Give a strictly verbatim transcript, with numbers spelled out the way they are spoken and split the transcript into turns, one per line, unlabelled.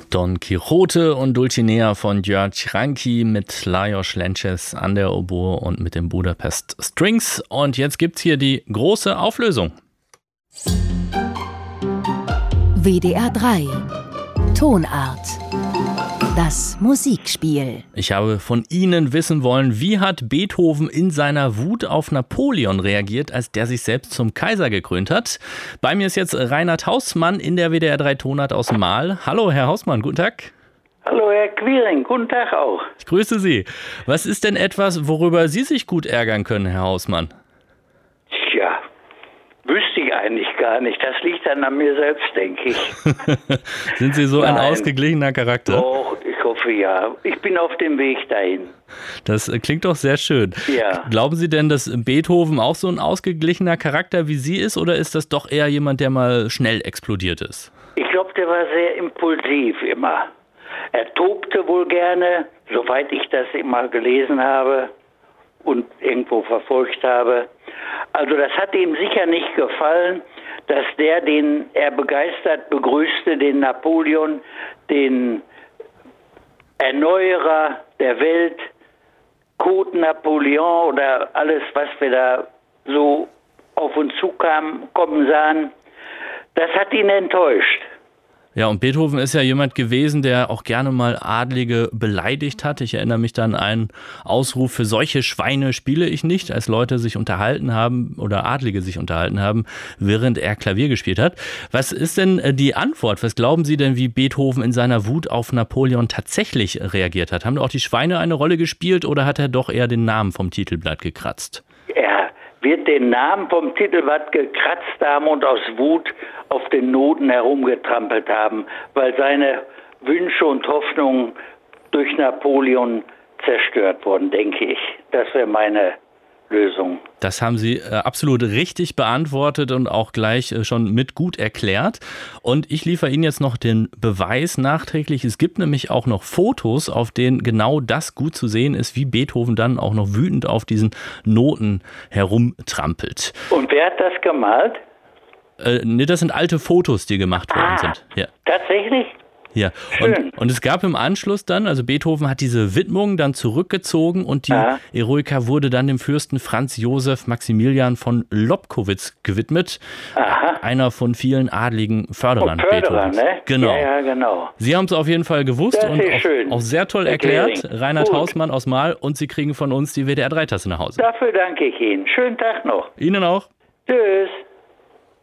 Don Quixote und Dulcinea von György Ránki mit Lajos Lences an der Oboe und mit den Budapest Strings. Und jetzt gibt's hier die große Auflösung.
W D R drei Tonart. Das Musikspiel.
Ich habe von Ihnen wissen wollen, wie hat Beethoven in seiner Wut auf Napoleon reagiert, als der sich selbst zum Kaiser gekrönt hat? Bei mir ist jetzt Reinhard Hausmann in der W D R drei Tonart aus Marl. Hallo, Herr Hausmann, guten Tag.
Hallo, Herr Quiring, guten Tag auch.
Ich grüße Sie. Was ist denn etwas, worüber Sie sich gut ärgern können, Herr Hausmann?
Tja, wüsste ich eigentlich gar nicht. Das liegt dann an mir selbst, denke ich.
Sind Sie so
Nein.
ein ausgeglichener Charakter?
Doch, ich hoffe ja. Ich bin auf dem Weg dahin.
Das äh, klingt doch sehr schön.
Ja.
Glauben Sie denn, dass Beethoven auch so ein ausgeglichener Charakter wie Sie ist, oder ist das doch eher jemand, der mal schnell explodiert ist?
Ich glaube, der war sehr impulsiv immer. Er tobte wohl gerne, soweit ich das immer gelesen habe und irgendwo verfolgt habe. Also das hat ihm sicher nicht gefallen, dass der, den er begeistert begrüßte, den Napoleon, den Erneuerer der Welt, Code Napoleon oder alles, was wir da so auf uns zukamen, kommen sahen, das hat ihn enttäuscht.
Ja, und Beethoven ist ja jemand gewesen, der auch gerne mal Adlige beleidigt hat. Ich erinnere mich dann an einen Ausruf: Für solche Schweine spiele ich nicht, als Leute sich unterhalten haben oder Adlige sich unterhalten haben, während er Klavier gespielt hat. Was ist denn die Antwort? Was glauben Sie denn, wie Beethoven in seiner Wut auf Napoleon tatsächlich reagiert hat? Haben auch die Schweine eine Rolle gespielt oder hat er doch eher den Namen vom Titelblatt gekratzt?
Er wird den Namen vom Titelblatt gekratzt haben und aus Wut auf den Noten herumgetrampelt haben, weil seine Wünsche und Hoffnungen durch Napoleon zerstört wurden, denke ich. Das wäre meine Lösung.
Das haben Sie äh, absolut richtig beantwortet und auch gleich äh, schon mit gut erklärt. Und ich liefere Ihnen jetzt noch den Beweis nachträglich. Es gibt nämlich auch noch Fotos, auf denen genau das gut zu sehen ist, wie Beethoven dann auch noch wütend auf diesen Noten herumtrampelt.
Und wer hat das gemalt?
Äh, nee, das sind alte Fotos, die gemacht worden
Ah,
sind. Ja.
Tatsächlich?
Ja, und, und es gab im Anschluss dann, also Beethoven hat diese Widmung dann zurückgezogen und die
Aha.
Eroica wurde dann dem Fürsten Franz Josef Maximilian von Lobkowitz gewidmet.
Aha.
Einer von vielen adligen Förderern
Oh, Förderer,
Beethovens.
ne?
Genau.
Ja, ja, genau.
Sie haben es auf jeden Fall gewusst
Das
und
ist
auch,
schön.
auch sehr toll
Erklärung.
erklärt. Reinhard
Gut.
Hausmann aus Marl, und Sie kriegen von uns die W D R drei Tasse nach Hause.
Dafür danke ich Ihnen. Schönen Tag noch.
Ihnen auch.
Tschüss.